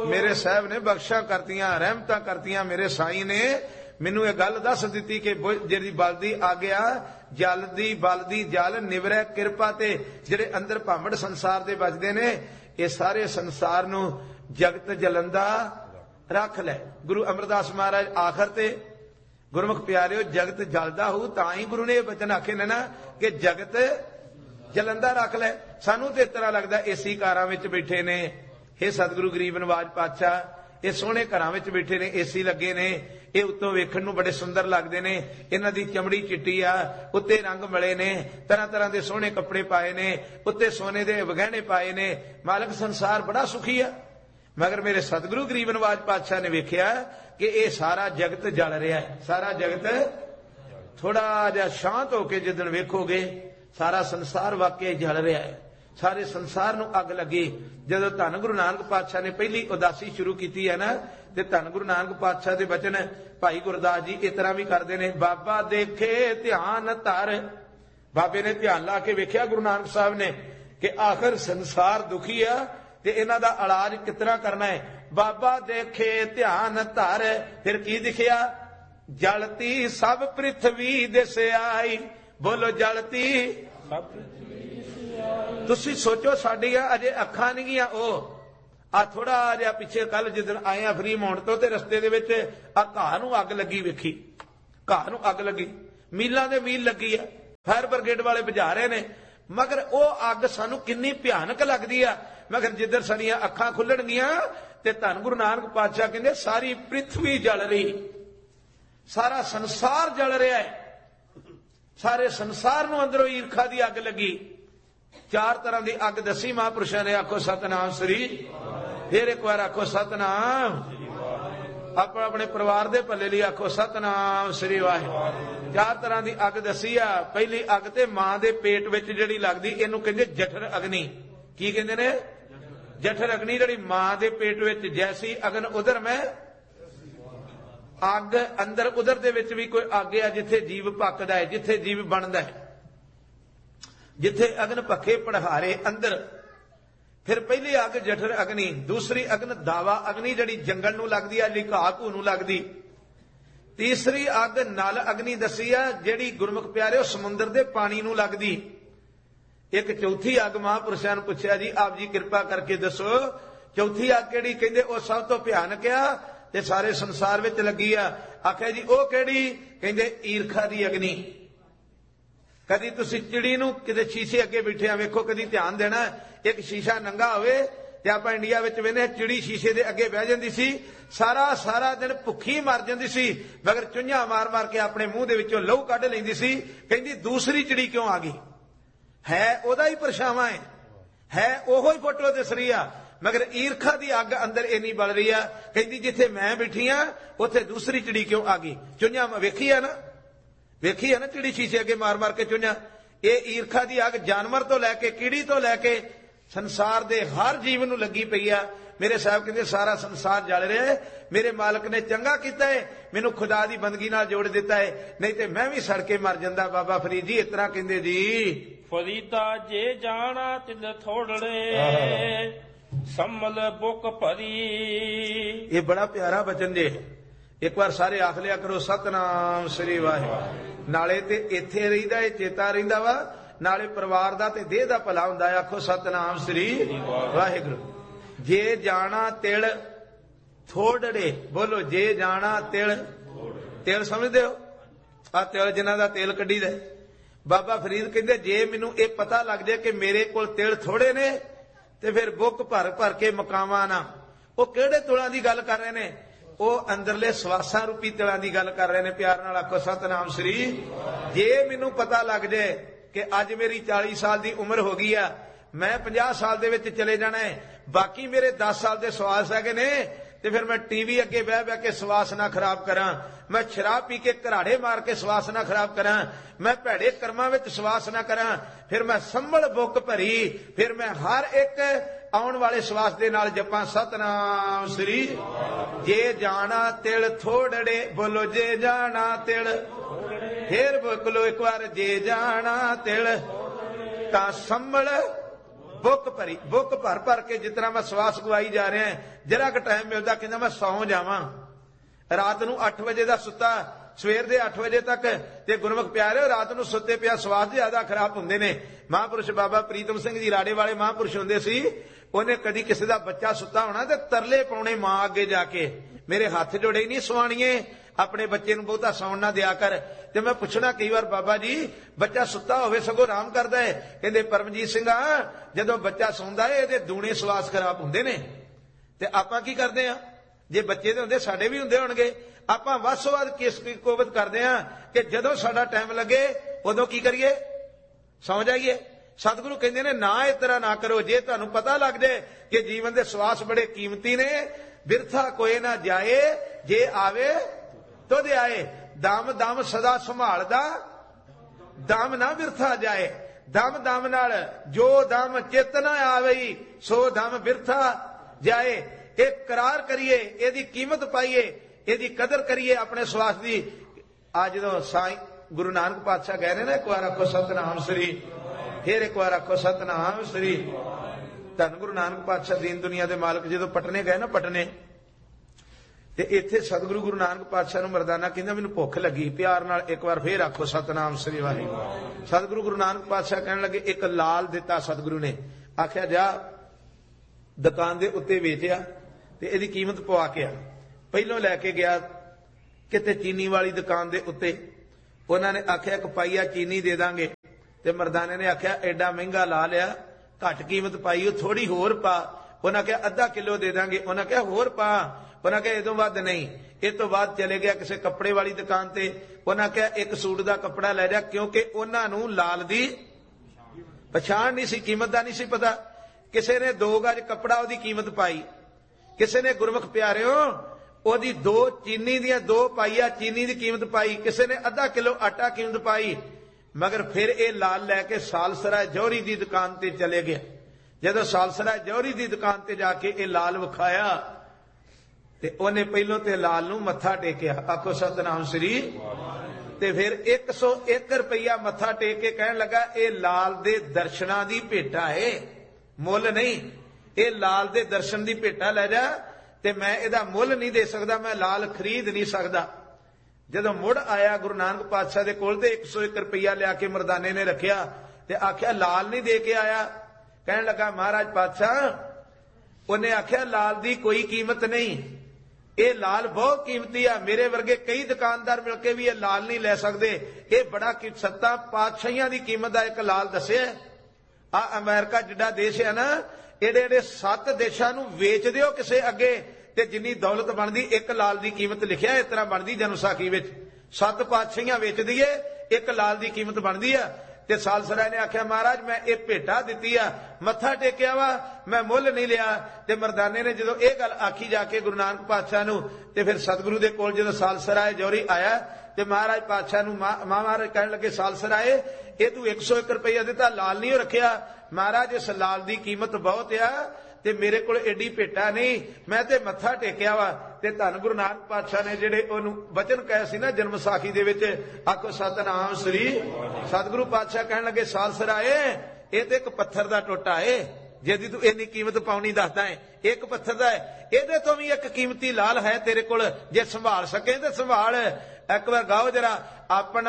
मेरे साहब ने बख्शा करतियां रहमतां करतियां मेरे साईं ने मैनू ये गल दस दी कि जी बलदी आग्या जलदी बलदी जल निवरै किरपा ते जेड़े अंदर भामड़ संसार दे बजदे ने ये सारे संसार नू जगत जलंदा रख लै। गुरु अमरदास महाराज आखिर ते गुरमुख प्यारिओ जगत जलदा हो तां ही गुरु ने वचन आखे ने ना कि जगत जलंदा रख लै। सानू तो इस तरह लगता एसी कारां विच बैठे ने, हे सतगुरु गरीब नवाज पातशाह ये सोहणे घरां विच बैठे ने, एसी लगे ने, ये उत्तों वेखण नूं बड़े सुंदर लगदे ने, इन्हां दी चमड़ी चिट्टी आ, उत्ते रंग मले ने, तरह तरह दे सोहणे कपड़े पाए ने, उत्ते सोने दे गहणे पाए ने, मालक संसार बड़ा सुखी आ। मगर मेरे सतगुरु गरीब नवाज पातशाह ने वेख्या कि ये सारा जगत जल रहा है, सारा जगत थोड़ा जिहा शांत होके जिदन वेखोगे सारा संसार वाकई जल रहा है, सारे संसार नूं अग लगी। जदों धन गुरु नानक पातशाह ने पहली उदासी शुरू की है ना, ते धन गुरु नानक पातशाह दे वचन भाई गुरदास जी इस तरह भी करते हैं, बाबा देखे ध्यान धर, बाबे ने ध्यान ला के वेख्या गुरु नानक साहब ने कि आखिर संसार दुखी आ ते इन्हां दा इलाज कितना करना है। बाबा देखे ध्यान धर, फिर की दिखिया, जलती सब पृथ्वी दिस आई, बोलो जलती सब। तुसी सोचो साडियां अजे अखां नहीं गियां, ओ आ थोड़ा जिहा पिछे कल जिदन आए आ फ्री माउंट तो ते रस्ते दे विच आ घाह नूं अग लगी वेखी, घाह नूं अग लगी, मीलां दे मील लगी आ, फायर ब्रिगेड वाले बुझा रहे ने, मगर ओ अग सानू किन्नी भयानक लगदी आ। मगर जिधर साडियां अखां खुलणगियां ते धन गुरु नानक पातशाह कहंदे सारी पृथ्वी जल रही, सारा संसार जल रहा है, सारे संसार नूं अंदरों ईर्खा दी अग लगी। चार तरह की अग दसी महापुरुषों ने, आखो सतनाम श्री, फिर एक बार आखो सतनाम, अपने अपने परिवार दे भले लिए आखो सतनाम श्री वाहिगुरू। चार तरह की अग दसी आ। पहली अग ते मां दे पेट विच जिहड़ी लगदी इहनूं कहंदे जठर अग्नि। की कहंदे ने? जठर अग्नि, जिहड़ी मां दे पेट विच जैसी अगन उधर में अग अंदर उधर दे विच भी कोई अग है जिथे जीव पकदा है, जिथे जीव बनदा है, जिथे अग्न पखे पढ़ारे अंदर। फिर पहली अग जठर अग्नि, दूसरी अग्न दावा अग्नि जिहड़ी जंगल नूं लगदी है, लिघा घू नूं लगदी। तीसरी अग नल अग्नि दसी है जिहड़ी गुरमुख प्यारे समुंदर दे पानी नूं लगदी। एक चौथी अग महापुरुषां नूं पुछया जी आप जी कृपा करके दसो चौथी अग किहड़ी? कहंदे ओ सब तो भयानक आ ते सारे संसार विच लगी आ। आख्या जी ओ किहड़ी? कहंदे ईर्खा दी अग्नि। कदी तुसी चिड़ी नूं किते शीशे अगे बैठे वेखो, कदी ध्यान देना, एक शीशा नंगा होवे ते आपां इंडिया विच वेखने चिड़ी शीशे दे अगे बह जांदी सी, सारा सारा दिन भुखी मर जांदी सी, मगर चुंझां मार मार के अपने मूंह दे विचों लहू कढ लैंदी सी। कहंदी दूसरी चिड़ी क्यों आ गई? है ओदा ही परछावां है ओहो ही फोटो दिस रही आ, मगर ईर्खा दी अग अंदर इन्नी बल रही आ। कहंदी जिथे मैं बैठी हां उत्थे दूसरी चिड़ी क्यों आ गई? चुंझां वेखी है ना, वेखी है ना चिड़ी शीशे अगे मार मार के चुंझां। ये ईर्खा दी अग जानवर तो लैके कीड़ी तो लैके संसार दे हर जीव नूं लगी पई आ। मेरे साहब कहंदे सारा संसार जल रहा है, मेरे मालक ने चंगा कीता है, मैनूं खुदा दी बंदगी नाल जोड़ दिता है, नहीं ते मैं भी सड़ के मर जांदा। बाबा फरीद जी इस तरह कहंदे जी, फरीदा जे जाना तिल थोड़े सम्मल बुक भरी। ये बड़ा प्यारा वचन जे, एक बार सारे आख लिया करो सतनाम श्री वाहिगुरू। नाले ते इत्थे रहिंदा है, चेता रहिंदा वा, नाले परिवार दा ते देह दा भला हुंदा है। आखो सतनाम श्री वाहिगुरू। जे जाना तिल थोड़े, बोलो जे जाना तिल। तिल समझदे हो? आ तिल जिन्हां दा तेल कड्डी दा। बाबा फरीद कहंदे जे मैनूं ये पता लग जाए कि मेरे कोल तिल थोड़े ने ते फिर बुक भर भर के मकावां ना। वो किहड़े तुलां दी गल कर रहे ने? वो अंदरले सवासां रूपी तिलां दी गल कर रहे ने। प्यार नाल आखो सतनाम श्री। जे मैनूं पता लग जाए कि अज मेरी 40 साल की उम्र हो गई आ, मैं 50 साल दे विच चले जाना है, बाकी मेरे 10 साल के सवास है ने, ते फिर मैं टीवी अगे बह बह के सवास ना खराब करा, मैं शराब पी के घराड़े मार के सवास ना खराब करा, मैं भैड़े कर्मां विच सवास ना करा, फिर मैं संभल बुक भरी, फिर मैं हर एक आउण वाले सवास दे नाल जपां सतनाम श्री। जे जाना तिल थोड़े, बोलो जे जाना तिल। फिर बोलो एक बार जे जाना तिल तां संभल बुक भर भर के जितना मैं श्वास गवाई जा रहा है, जरा क टाइम मिलता कहना मैं सौ जावां। रात नूं 8 वजे का सुता सवेर दे 8 वजे तक ते गुरमुख प्यारे रात नूं सुते पिया स्वास्थ्य ज्यादा खराब हुंदे ने। महापुरुष बाबा प्रीतम सिंह जी राड़े वाले महापुरुष हुंदे सी, उन्हें कदी किसी का बच्चा सुता होना ते तरले पाउणे मां अगे जाके, मेरे हाथ जोड़े नहीं सुवाणीए, अपने बच्चे नूं बहुता सौण ना दिया कर। ते मैं पुछना कई बार बाबा जी बच्चा सुता होवे सगों आराम करदा है, कहंदे परमजीत सिंह जदों बच्चा सौंदा है इहदे दूणे श्वास खराब हुंदे ने। ते आपां की करदे आ, जे बच्चे दे हुंदे साडे भी हुंदे होणगे, आपां वध तों वध किस कोवत करदे आ कि जदों साडा टाइम लगे उदों की करिए, सौ जाइए। सतगुरु कहंदे ने ना इस तरह ना करो, जे तुहानूं पता लग जाए कि जीवन दे श्वास बड़े कीमती ने, बिरथा कोई ना जाए, जे आवे तो दे आए। दम दम सदा संभालदा, दम ना बिरथा जाए। दम दम नाल जो दम चित ना आवे सो दम बिरथा जाए। एक करार करिए, एदी कीमत पाइए, एदी कदर करिए अपने श्वास की। आज जो साईं गुरु नानक पातशाह कह रहे ने, एक बार आखो सतनाम श्री, फिर एक बार आखो सतनाम श्री। धन गुरु नानक पातशाह दीन दुनिया के मालक जो पटने गए ना, पटने ते इत्थे सतगुरु गुरु नानक पातशाह नूं मरदाना कहंदा मैनूं भुख लगी, प्यार नाल एक बार फिर आखो सतनाम श्री वाहिगुरू। सतगुरु गुरु नानक पातशाह कहण लगे, एक लाल दिता सतगुरु ने, आख्या जा दुकान दे उत्ते वेचिया ते इहदी कीमत पवा के आ। पहलों लैके गया किते चीनी वाली दुकान दे उत्ते, उन्होंने आख्या एक पाईया चीनी दे दांगे, ते मरदाने ने आख्या एडा महंगा ला लिया, घट कीमत पाई, थोड़ी होर पा। उन्हें आख्या आधा किलो दे दांगे, उन्हें आख्या होर पा। उन्हें आख्या इदों वध नहीं। इस तो बाद चले गया किसी कपड़े वाली दुकान ते, उन्हें आख्या एक सूट का कपड़ा लै जा, क्योंकि उन्होंने लाल दी पछाण नहीं सी, कीमत का नहीं सी पता। किसी ने 2 गज कपड़ा ओदी कीमत पाई, किसी ने गुरमुख प्यारिओ ओदी 2 चीनी दियां 2 पाईया चीनी की कीमत पाई, किसी ने आधा किलो आटा कीमत पाई। मगर फिर ये लाल लैके सालसराय जौहरी की दुकान ते चले गए। जदों सालसराय जौहरी की दुकान ते जाके ये लाल विखाया ते उन्हें पहलों ते लाल नूं मत्था टेकिया, आखो सतनाम श्री। ते फिर 101 रुपया मत्था टेक के कहन लगा, ये लाल दे दर्शनां दी भेटा है, मुल नहीं। ये लाल दे दर्शन दी भेटा लै जा, ते मैं इहदा मुल नहीं दे सकदा, मैं लाल खरीद नहीं सकदा। जदों मुड़ आया गुरु नानक पातशाह दे कोल ते 101 रुपया लिया के मरदाने ने रखिया ते आख्या लाल नहीं दे के आया। कहन लगा महाराज पातशाह, उन्हें आख्या लाल दी कोई कीमत नहीं, ये लाल बहुत कीमती है, मेरे वर्गे कई दुकानदार मिलके भी ये लाल नहीं ले सकते। ये बड़ा सत्ता पातशाहियां दी कीमत का एक लाल दसिया। आ अमेरिका जिड्डा देश है ना, एडे 7 देशां नूं वेच दिओ किसे अगे, ते जिन्नी दौलत बनदी एक लाल दी कीमत लिखिया इस तरह बनदी जनमसाखी विच, 7 पातशाहियां वेच दईए एक लाल दी कीमत बनदी है। ते सालसराय ने आख्या महाराज मैं ये भेटा दिती आ, मत्था टेकिया वा, मैं मुल नहीं लिया। ते मरदाने ने जदों ये गल आखी जाके गुरु नानक पातशाह नूं, ते फिर सतगुरु दे कोल जदों सालसराय जौहरी आया ते महाराज पातशाह नूं महाराज कहण लगे, सालसराय ये तू 101 रुपया दिता, लाल नहीं रखिया। महाराज इस लाल दी कीमत बहुत आ ते मेरे कोल एडी भेटा नहीं, मैं ते मत्था टेकिया वा। ते धन गुरु नानक पातशाह ने जेडे ओनू वचन कहे सी ना जन्मसाखी दे विच, आखो सतनाम श्री। सतगुरु पातशाह कहण लगे, सालसराय ये ते एक पत्थर दा टोटा है, जिहदी तू इन्नी कीमत पाउणी दसदा है, एक पत्थर दा है, इहदे तो भी एक कीमती लाल है तेरे कोल, जे संभाल सके ते संभाल। एक बार गाओ जरा अपना